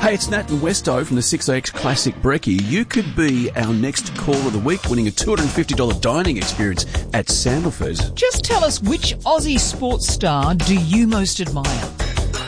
Hey, it's Nat and Westo from the 6AX Classic Brekkie. You could be our next call of the week, winning a $250 dining experience at Sandalford. Just tell us, which Aussie sports star do you most admire?